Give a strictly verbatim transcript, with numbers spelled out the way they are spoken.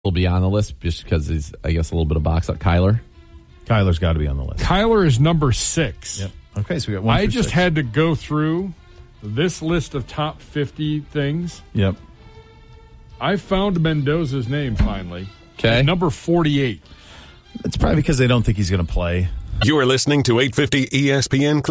will be on the list just because he's, I guess, a little bit of box up. Kyler. Kyler's got to be on the list. Kyler is number six. Yep. Okay, so we got one. I for just six. had to go through this list of top fifty things. Yep. I found Mendoza's name finally. Okay. At number forty-eight. It's probably because they don't think he's going to play. You are listening to eight fifty E S P N Cleveland.